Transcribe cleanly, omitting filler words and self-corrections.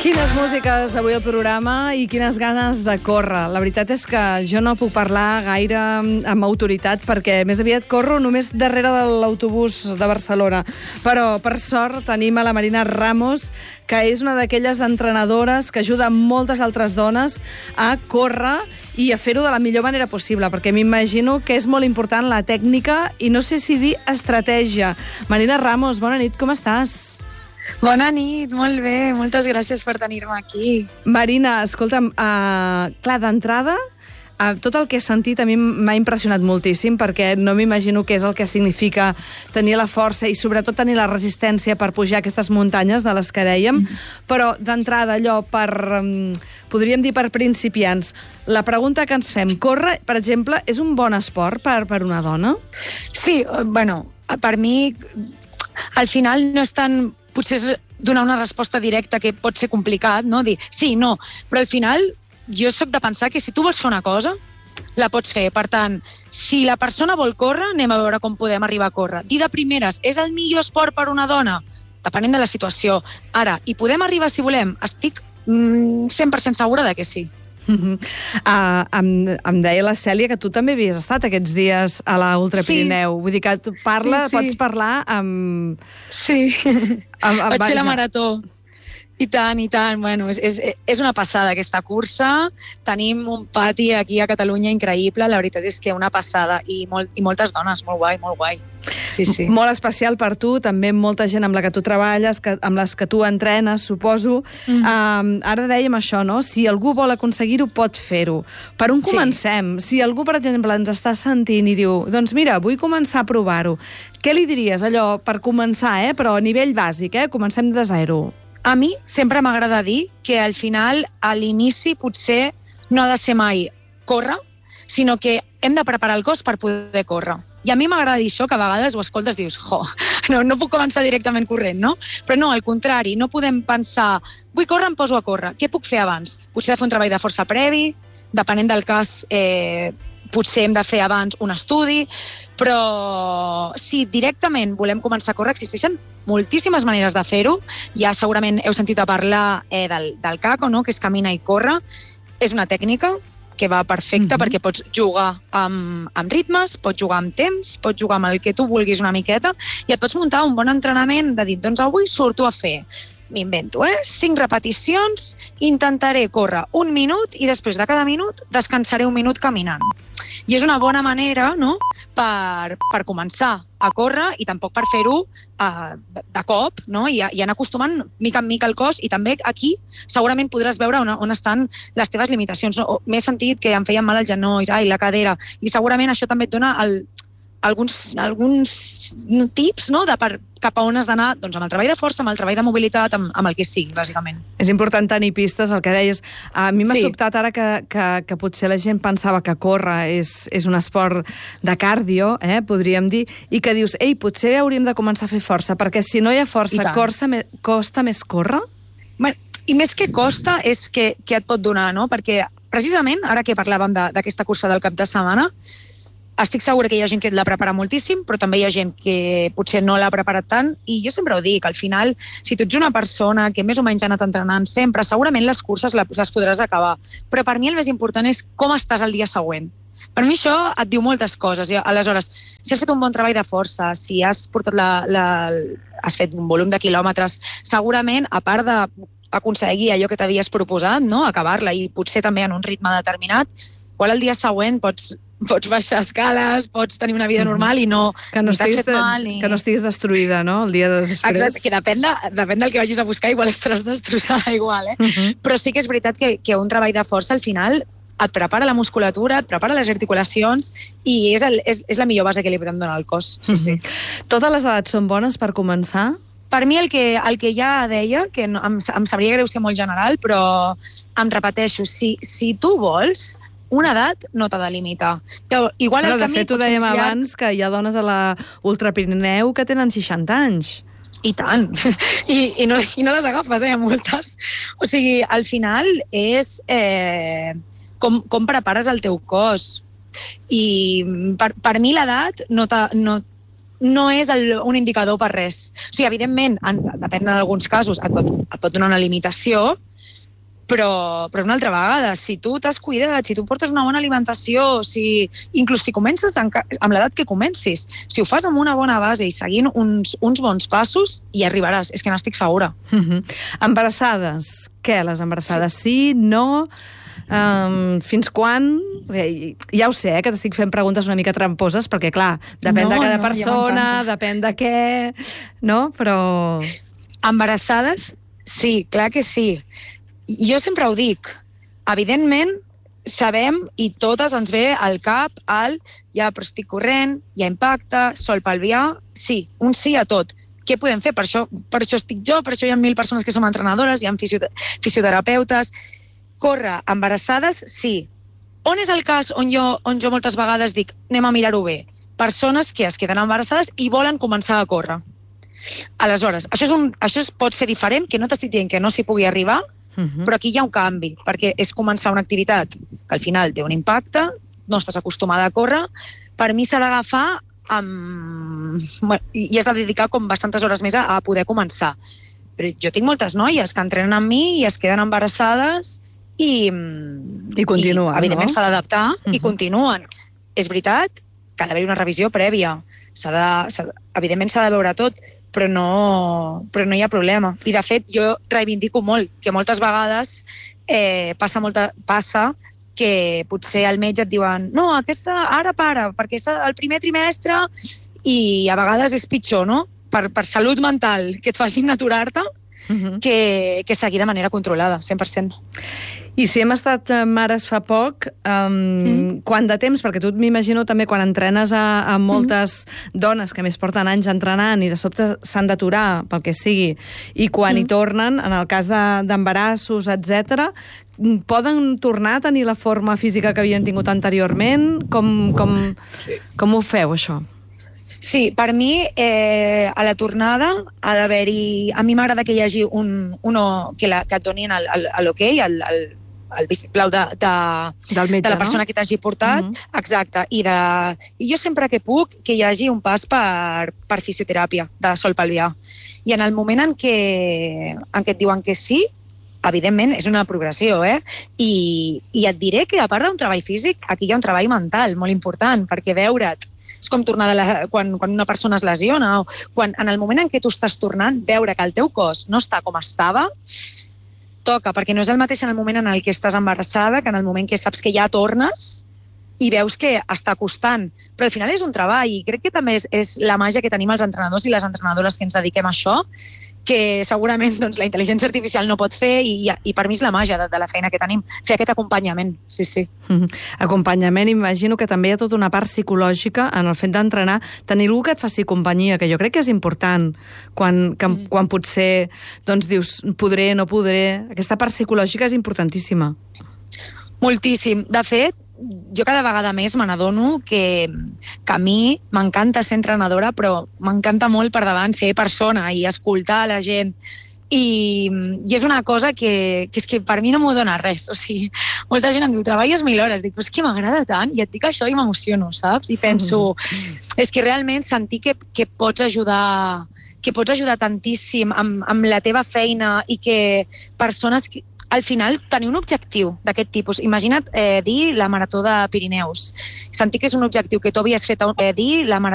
Quines músiques avui al programa i quines ganes de córrer. La veritat és que jo no puc parlar gaire amb autoritat perquè més aviat corro només darrere de l'autobús de Barcelona. Però, per sort, tenim a la Marina Ramos, que és una d'aquelles entrenadores que ajuda moltes altres dones a córrer i a fer-ho de la millor manera possible, perquè m'imagino que és molt important la tècnica i no sé si dir estratègia. Marina Ramos, bona nit, com estàs? Bona nit, molt bé, moltes gràcies per tenir-me aquí. Marina, escolta'm, clar, d'entrada, tot el que he sentit a mi m'ha impressionat moltíssim, perquè no m'imagino què és el que significa tenir la força i sobretot tenir la resistència per pujar aquestes muntanyes de les que dèiem, però d'entrada allò podríem dir per principiants, la pregunta que ens fem, córrer, per exemple, és un bon esport per una dona? Sí, bueno, per mi al final no és tan... Potser és donar una resposta directa que pot ser complicat, no? Dir sí, no, però al final jo soc de pensar que si tu vols fer una cosa, la pots fer. Per tant, si la persona vol córrer, anem a veure com podem arribar a córrer. Dir de primeres, és el millor esport per una dona? Depenent de la situació. Ara, hi podem arribar si volem? Estic 100% segura de que sí. Em deia la Cèlia que tu també havies estat aquests dies a l'Ultra Pirineu. Vull dir que tu pots parlar amb... Sí, vaig fer la marató. I tant, i tant. Bueno, és una passada aquesta cursa. Tenim un pati aquí a Catalunya increïble. La veritat és que una passada. I moltes dones. Molt guai, molt guai. Sí, sí. Molt especial per tu, també molta gent amb la que tu treballes, amb les que tu entrenes, suposo. Ara dèiem això, no? Si algú vol aconseguir-ho, pot fer-ho. Per on comencem? Si algú, per exemple, ens està sentint i diu, doncs mira, vull començar a provar-ho. Què li diries, allò, per començar, però a nivell bàsic, comencem de zero? A mi sempre m'agrada dir que al final, a l'inici, potser no ha de ser mai córrer, sinó que hem de preparar el cos per poder córrer. I a mi m'agrada dir això, que a vegades ho escoltes i dius, no puc començar directament corrent, no? Però no, al contrari, no podem pensar, vull córrer, em poso a córrer. Què puc fer abans? Potser fer un treball de força previ, depenent del cas, potser hem de fer abans un estudi, però si directament volem començar a córrer, existeixen moltíssimes maneres de fer-ho. Ja segurament heu sentit a parlar del CACO, no? Que és camina i córrer. És una tècnica que va perfecta perquè pots jugar amb ritmes, pots jugar amb temps, pots jugar amb el que tu vulguis una miqueta i et pots muntar un bon entrenament de dir, doncs avui surto a fer, m'invento, 5 repeticions, intentaré córrer 1 minut i després de cada minut descansaré 1 minut caminant. I és una bona manera, no?, per començar a córrer i tampoc per fer-ho de cop, no? I anar acostumant mica en mica el cos i també aquí segurament podràs veure on estan les teves limitacions. M'he sentit que em feien mal els genolls, la cadera, i segurament això també et dona alguns tips, no?, cap a on has d'anar, doncs amb el treball de força, amb el treball de mobilitat, amb el que sigui, bàsicament. És important tenir pistes, el que deies. A mi m'ha sobtat ara que potser la gent pensava que córrer és un esport de cardio, podríem dir, i que dius, potser hauríem de començar a fer força, perquè si no hi ha força, costa més córrer? I més que costa és que et pot donar, no? Perquè precisament, ara que parlàvem d'aquesta cursa del cap de setmana, estic segura que hi ha gent que l'ha preparat moltíssim, però també hi ha gent que potser no l'ha preparat tant, i jo sempre ho dic, al final, si tu ets una persona que més o menys ha anat entrenant sempre, segurament les curses les podràs acabar. Però per mi el més important és com estàs el dia següent. Per mi això et diu moltes coses. Aleshores, si has fet un bon treball de força, si has portat has fet un volum de quilòmetres, segurament, a part d'aconseguir allò que t'havies proposat, no?, acabar-la, i potser també en un ritme determinat, igual el dia següent pots baixar escales, pots tenir una vida normal i no t'has fet mal. Que no estiguis destruïda, no?, el dia de després. Exacte, que depèn del que vagis a buscar, igual estaràs destrossada igual, Però sí que és veritat que un treball de força, al final, et prepara la musculatura, et prepara les articulacions i és la millor base que li podem donar al cos. Sí. Totes les edats són bones per començar? Per mi el que ja deia, que em sabria greu ser molt general, però em repeteixo, si tu vols, una edat no t'ha de limitar. De fet, ho dèiem abans, que hi ha dones a la Ultra Pirineu que tenen 60 anys. I tant. I no les agafes, moltes. O sigui, al final és com prepares el teu cos. I per mi l'edat no és un indicador per res. O sigui, evidentment, depèn d'alguns casos, et pot donar una limitació, Però una altra vegada, si tu t'has cuidat, si tu portes una bona alimentació, inclús si comences amb l'edat que comencis, si ho fas amb una bona base i seguint uns bons passos, hi arribaràs, és que n'estic segura. Embarassades, què, les embarassades? Sí, no... fins quan? Ja ho sé, que t'estic fent preguntes una mica tramposes, perquè, clar, depèn de cada persona, depèn de què, no? Però... Embarassades, sí, clar que sí. Jo sempre ho dic, evidentment sabem i totes ens ve al cap ja però estic corrent, hi ha impacte, sol pelvià, sí, un sí a tot. Què podem fer? Per això estic jo, per això hi ha 1.000 persones que som entrenadores, hi ha fisioterapeutes. Córrer embarassades, sí. On és el cas on jo moltes vegades dic anem a mirar-ho bé? Persones que es queden embarassades i volen començar a córrer. Aleshores, això pot ser diferent, que no t'estic dient que no s'hi pugui arribar, però aquí hi ha un canvi, perquè és començar una activitat que al final té un impacte, no estàs acostumada a córrer, per mi s'ha d'agafar i has de dedicar com bastantes hores més a poder començar. Però jo tinc moltes noies que entrenen amb mi i es queden embarassades i continuen, evidentment s'ha d'adaptar i continuen. És veritat que ha d'haver una revisió prèvia, evidentment s'ha de veure tot, però no hi ha problema. I, de fet, jo reivindico molt que moltes vegades passa que potser al metge et diuen no, aquesta ara para, perquè és el primer trimestre i a vegades és pitjor, no? Per salut mental, que et facin aturar-te, que seguir de manera controlada, 100%. I si hem estat mares fa poc, quant de temps, perquè tu m'imagino també quan entrenes a moltes dones que més porten anys entrenant i de sobte s'han d'aturar pel que sigui, i quan hi tornen, en el cas d'embarassos, etc., poden tornar a tenir la forma física que havien tingut anteriorment? Com ho feu, això? Sí, per mi, a la tornada ha d'haver-hi... A mi m'agrada que hi hagi que et donin l'ok, el vistiplau de la persona que t'hagi portat. Exacte. I jo sempre que puc que hi hagi un pas per fisioteràpia de sol pelvià. I en el moment en què et diuen que sí, evidentment és una progressió, I et diré que a part d'un treball físic, aquí hi ha un treball mental molt important, perquè veure't, és com tornar quan una persona es lesiona, o quan en el moment en què tu estàs tornant, veure que el teu cos no està com estava, toca, perquè no és el mateix en el moment en el que estàs embarassada que en el moment que saps que ja tornes i veus que està costant. Però al final és un treball i crec que també és la màgia que tenim els entrenadors i les entrenadores que ens dediquem a això, que segurament la intel·ligència artificial no pot fer i per mi és la màgia de la feina que tenim, fer aquest acompanyament, sí. Acompanyament, imagino que també hi ha tota una part psicològica en el fet d'entrenar, tenir algú que et faci companyia, que jo crec que és important quan potser dius podré, no podré, aquesta part psicològica és importantíssima. Moltíssim. De fet, jo cada vegada més me n'adono que a mi m'encanta ser entrenadora, però m'encanta molt per davant ser persona i escoltar la gent. I és una cosa que és que per mi no m'ho dona res. O sigui, molta gent em diu, treballes 1.000 hores. Dic, però és que m'agrada tant i et dic això i m'emociono, saps? I penso, és que realment sentir que pots ajudar tantíssim amb la teva feina i que persones... Al final, tenir un objectiu d'aquest tipus. Imagina't dir la Marató de Pirineus. Sentir que és un objectiu que tu havies fet dir la Marató